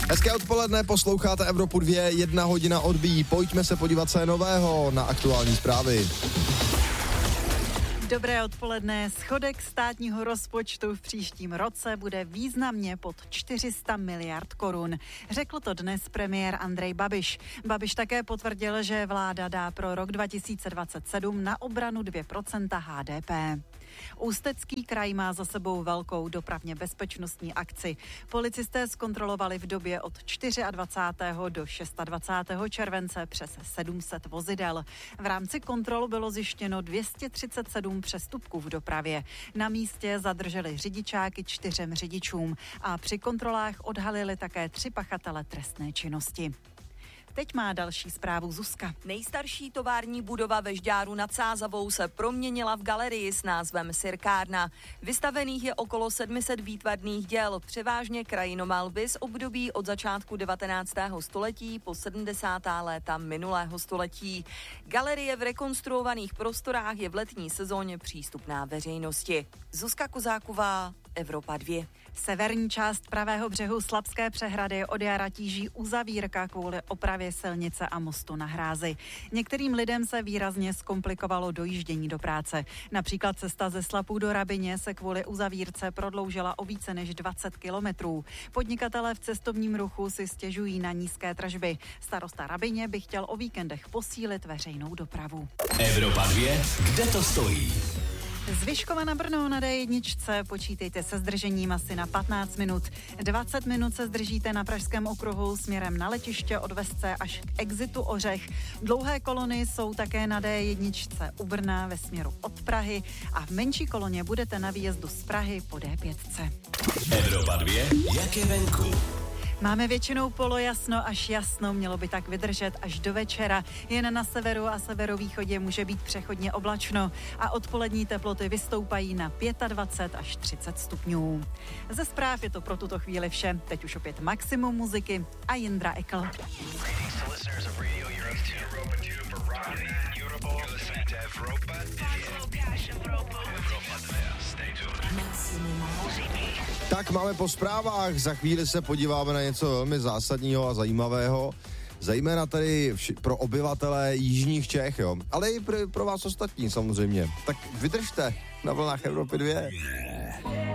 Hezké odpoledne, posloucháte Evropu 2, 1 hodina odbíjí. Pojďme se podívat, co je nového na aktuální zprávy. Dobré odpoledne. Schodek státního rozpočtu v příštím roce bude významně pod 400 miliard korun. Řekl to dnes premiér Andrej Babiš. Babiš také potvrdil, že vláda dá pro rok 2027 na obranu 2% HDP. Ústecký kraj má za sebou velkou dopravně bezpečnostní akci. Policisté zkontrolovali v době od 24. do 26. července přes 700 vozidel. V rámci kontrol bylo zjištěno 237 přestupků v dopravě. Na místě zadrželi řidičáky 4 řidičům a při kontrolách odhalili také 3 pachatele trestné činnosti. Teď má další zprávu Zuzka. Nejstarší tovární budova ve Žďáru nad Sázavou se proměnila v galerii s názvem Sirkárna. Vystavených je okolo 700 výtvarných děl, převážně krajinomalby z období od začátku 19. století po 70. léta minulého století. Galerie v rekonstruovaných prostorách je v letní sezóně přístupná veřejnosti. Zuzka Kozáková, Evropa 2. Severní část pravého břehu Slapské přehrady od jara tíží uzavírka kvůli opravě silnice a mostu na Hrázi. Některým lidem se výrazně zkomplikovalo dojíždění do práce. Například cesta ze Slapů do Rabyně se kvůli uzavírce prodloužila o více než 20 kilometrů. Podnikatelé v cestovním ruchu si stěžují na nízké tržby. Starosta Rabyně by chtěl o víkendech posílit veřejnou dopravu. Evropa 2, kde to stojí? Z Vyškova na Brno na D1 počítejte se zdržením asi na 15 minut. 20 minut se zdržíte na Pražském okruhu směrem na letiště od Vesce až k exitu Ořech. Dlouhé kolony jsou také na D1 u Brna ve směru od Prahy a v menší koloně budete na výjezdu z Prahy po D5. Evropa 2, jak je venku? Máme většinou polojasno až jasno, mělo by tak vydržet až do večera. Jen na severu a severovýchodě může být přechodně oblačno a odpolední teploty vystoupají na 25 až 30 stupňů. Ze zpráv je to pro tuto chvíli vše. Teď už opět maximum muziky a Jindra Ekl. Tak máme po zprávách, za chvíli se podíváme na něco velmi zásadního a zajímavého, zejména tady pro obyvatele jižních Čech, jo, ale i pro vás ostatní samozřejmě. Tak vydržte na vlnách Evropy 2.